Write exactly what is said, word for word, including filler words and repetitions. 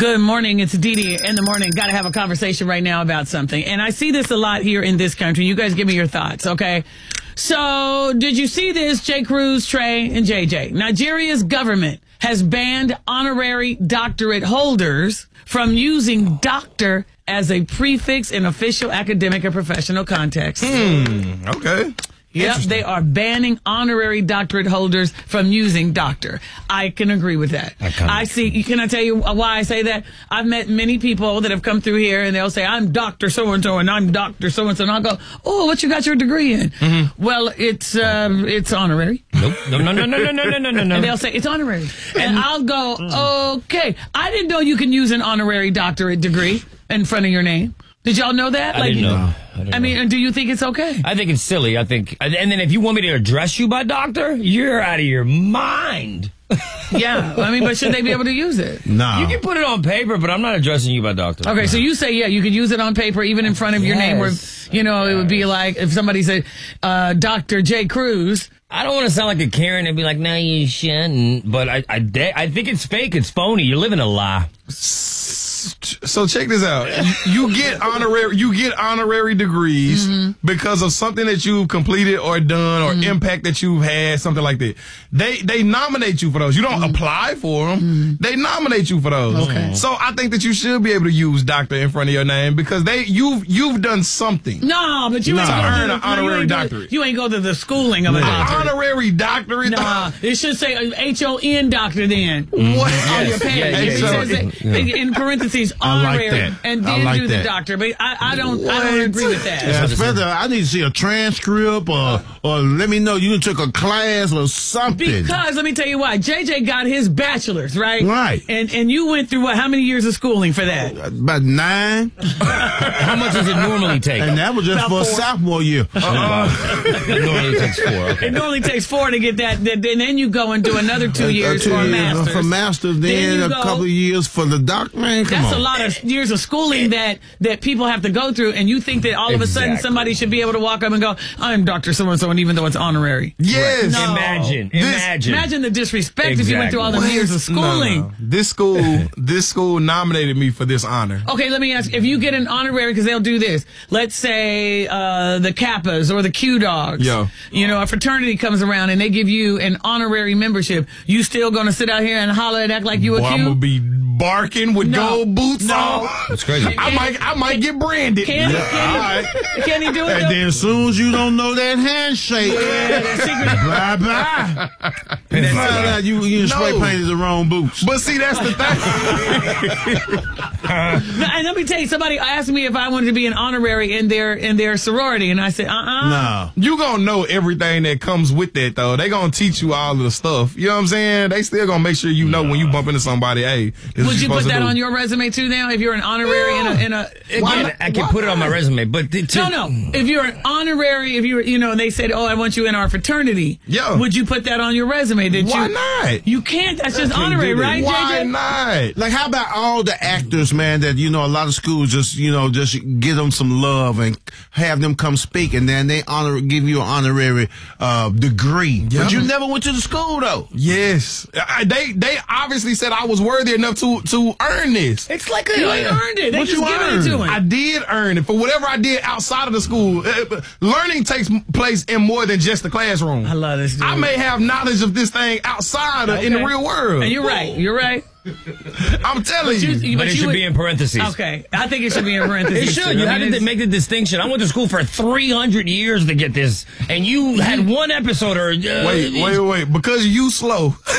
Good morning. It's Dee Dee in the morning. Got to have a conversation right now about something. And I see this a lot here in this country. You guys give me your thoughts, okay? So, did you see this? J. Cruz, Trey, and J J. Nigeria's government has banned honorary doctorate holders from using doctor as a prefix in official academic or professional context. Hmm, okay. Yep, they are banning honorary doctorate holders from using doctor. I can agree with that. I, I see. Can I tell you why I say that? I've met many people that have come through here and they'll say, I'm Doctor So-and-so and I'm Doctor So-and-so. And I'll go, oh, what you got your degree in? Mm-hmm. Well, it's um, it's honorary. Nope. No, no, no, no, no, no, no, no, no. And they'll say, it's honorary. And I'll go, okay. I didn't know you can use an honorary doctorate degree in front of your name. Did y'all know that? I like, didn't know. I, didn't I mean, know. and do you think it's okay? I think it's silly. I think, and then if you want me to address you by doctor, you're out of your mind. Yeah, I mean, but should they be able to use it? No. You can put it on paper, but I'm not addressing you by doctor. Okay, so you say, yeah, you could use it on paper, even in front of your name, where, Yes. you know, it would be like if somebody said, uh, Doctor J. Cruz. I don't want to sound like a Karen and be like, no, you shouldn't. But I, I, de- I think it's fake. It's phony. You're living a lie. So check this out. You, you get honorary, you get honorary degrees mm-hmm. because of something that you've completed or done or mm-hmm. impact that you've had, something like that. They they nominate you for those. You don't mm-hmm. apply for them. Mm-hmm. They nominate you for those. Okay. So I think that you should be able to use doctor in front of your name because they you've you've done something. No, but you no. ain't to go earn to an the, honorary you ain't doctorate. Go, you ain't go to the schooling of a An doctorate. honorary doctorate. Nah, it should say H O N doctor then. What? Mm-hmm. On your page. Yeah, yeah, it yeah, says yeah. it, in parentheses, honorary, that. and I then like do the that. doctor. But I, I don't, I don't agree with that. Yeah, especially, I need to see a transcript or, or let me know you took a class or something. Because let me tell you why. J J got his bachelor's, right? Right. And and you went through what? How many years of schooling for that? About nine. How much does it normally take? And that was just About for four. sophomore year. Uh, it normally takes four. Okay. It normally takes four to get that. Then then you go and do another two years Uh, two for a years master's. For master's, then, Then you a go- couple of years for the doc. Man, come That's on. a lot of years of schooling that, that people have to go through, and you think that all of a sudden Exactly. somebody should be able to walk up and go, I'm Doctor So-and-so, and even though it's honorary. Yes. No. Imagine. This- Imagine. Imagine the disrespect if you went through all them What? years of schooling. No, no. This school, this school nominated me for this honor. Okay, let me ask, if you get an honorary, because they'll do this, let's say uh, the Kappas or the Q Dogs, Yeah. you know, a fraternity comes around and they give you an honorary membership, you still going to sit out here and holler and act like you a Boy, Q? I'm gonna be barking with No. gold boots No. on. That's crazy. I might, I might get branded. Can, he, Yeah, can, he, all right. can he do it? And though? then as soon as you don't know that handshake, Yeah, that secret- bye bye. And then find out you, you No. spray painted the wrong boots. But see, that's the thing. And let me tell you, somebody asked me if I wanted to be an honorary in their in their sorority, and I said, uh-uh. No. You gonna know everything that comes with that, though. They gonna teach you all of the stuff. You know what I'm saying? They still gonna make sure you know when you bump into somebody, hey, this is Would what you you're put supposed to that do. on your resume too now? If you're an honorary in a, in a Why again, not? I can put it on my resume, but to, no, no. If you're an honorary, if you're, you know, and they said, "Oh, I want you in our fraternity," Yeah. would you put that on your resume? Did Why you? not? You can't. That's just honorary, right, Why J J? not? Like, how about all the actors, man, that, you know, a lot of schools just, you know, just give them some love and have them come speak, and then they honor, give you an honorary uh, degree. Yeah. But you never went to the school, though. Yes, I, they they obviously said I was worthy enough to to earn this. it's like a. You ain't earned it. They What just you giving it to him. I did earn it for whatever I did outside of the school. Uh, learning takes place in more than just the classroom. I love this dude. I may have knowledge of this thing outside of, in the Okay. real world. And you're right. You're right. I'm telling you. You- But it you should would- be in parentheses. Okay, I think it should be in parentheses. It should. too. You I had mean, to it's- make the distinction. I went to school for three hundred years to get this, and you had one episode or. Uh, Wait, wait, wait. Because you slow.